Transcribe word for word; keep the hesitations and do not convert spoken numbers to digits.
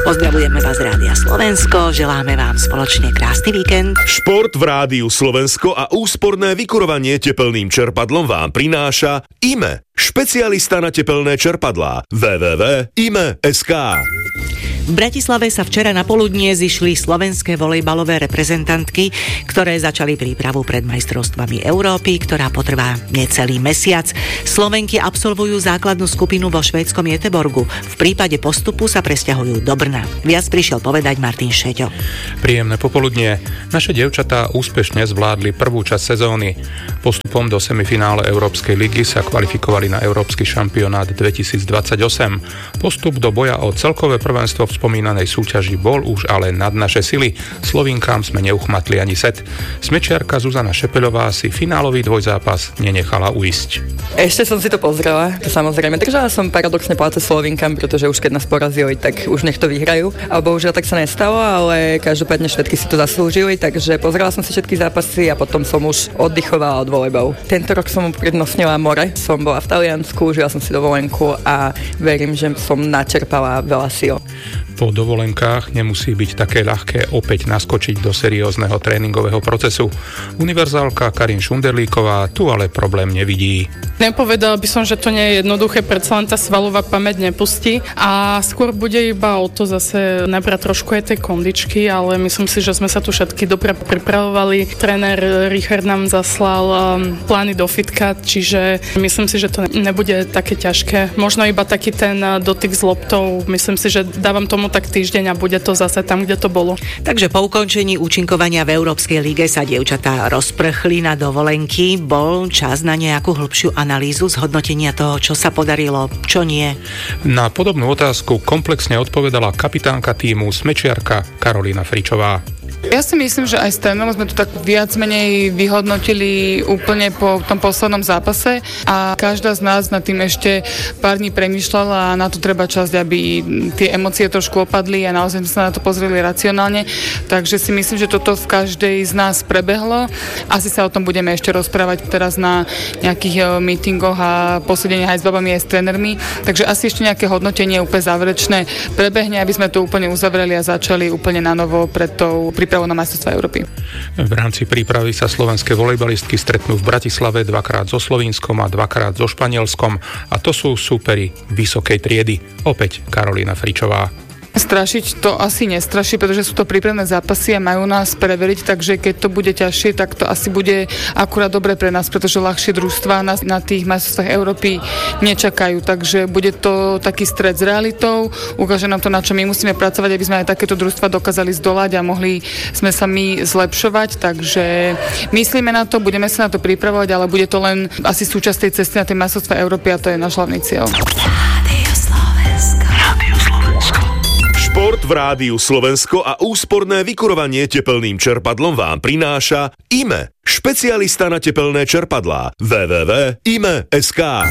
Pozdravujeme vás z Rádia Slovensko, želáme vám spoločne krásny víkend. Šport v Rádiu Slovensko a úsporné vykurovanie tepelným čerpadlom vám prináša í em e, špecialista na tepelné čerpadlá. w w w bodka i m e bodka es ká. V Bratislave sa včera na poludnie zišli slovenské volejbalové reprezentantky, ktoré začali prípravu pred majstrovstvami Európy, ktorá potrvá necelý mesiac. Slovenky absolvujú základnú skupinu vo švédskom Göteborgu. V prípade postupu sa presťahujú do Brna. Viac prišiel povedať Martin Šeťo. Príjemné popoludnie. Naše dievčatá úspešne zvládli prvú časť sezóny. Postupom do semifinále Európskej ligy sa kvalifikovali na Európsky šampionát dvetisícdvadsaťosem. Postup do boja o celkové prvenstvo v spomínanej súťaži bol už ale nad naše sily. Slovínkám sme neuchmatli ani set. Smečiarka Zuzana Šepeľová si finálový dvojzápas nenechala uísť. Ešte som si to pozrela, to samozrejme. Držala som paradoxne palce Slovínkam, pretože už keď nás porazili, tak už nech to vyhrajú. A bohužiaľ tak sa nestalo, ale každopádne Švédky si to zaslúžili, takže pozrela som si všetky zápasy a potom som už oddychovala od volejbalu. Tento rok som uprednostnila more. Som bola v Taliansku, žila som si dovolenku a verím, že som načerpala veľa síl. Po dovolenkách nemusí byť také ľahké opäť naskočiť do seriózneho tréningového procesu. Univerzálka Karin Šunderlíková tu ale problém nevidí. Nepovedala by som, že to nie je jednoduché, predsa len tá svalová pamäť nepustí a skôr bude iba o to zase nabrať trošku aj tej kondičky, ale myslím si, že sme sa tu všetky dobre pripravovali. Tréner Richard nám zaslal plány do fitka, čiže myslím si, že to nebude také ťažké. Možno iba taký ten dotyk s loptou, myslím si, že dávam tomu tak týždeň a bude to zase tam, kde to bolo. Takže po ukončení účinkovania v Európskej lige sa dievčatá rozprchli na dovolenky. Bol čas na nejakú hĺbšiu analýzu zhodnotenia toho, čo sa podarilo, čo nie? Na podobnú otázku komplexne odpovedala kapitánka tímu smečiarka Karolína Fričová. Ja si myslím, že aj s trénerom sme to tak viac menej vyhodnotili úplne po tom poslednom zápase a každá z nás nad tým ešte pár dní premýšľala a na to treba časť, aby tie emócie trošku opadli a naozaj sme sa na to pozreli racionálne. Takže si myslím, že toto v každej z nás prebehlo. Asi sa o tom budeme ešte rozprávať teraz na nejakých meetingoch a posúdeniach aj s babami, aj s trénermi. Takže asi ešte nejaké hodnotenie úplne záverečné prebehne, aby sme to úplne uzavreli a začali úplne na novo pred tou prípravou na majstrovstvá Európy. V rámci prípravy sa slovenské volejbalistky stretnú v Bratislave dvakrát so Slovínskom a dvakrát so Španielskom a to sú súperi vysokej triedy. Opäť Karolína Fričová. Strašiť to asi nestraší, pretože sú to prípravné zápasy a majú nás preveriť, takže keď to bude ťažšie, tak to asi bude akurát dobre pre nás, pretože ľahšie družstvá nás na tých majstrovstvách Európy nečakajú, takže bude to taký stret s realitou, ukáže nám to, na čo my musíme pracovať, aby sme aj takéto družstvá dokázali zdolať a mohli sme sa my zlepšovať, takže myslíme na to, budeme sa na to pripravovať, ale bude to len asi súčasť tej cesty na tie majstrovstvá Európy a to je náš hlavný cieľ. Šport v Rádiu Slovensko a úsporné vykurovanie tepelným čerpadlom vám prináša í em e, špecialista na tepelné čerpadlá. w w w bodka i m e bodka es ká.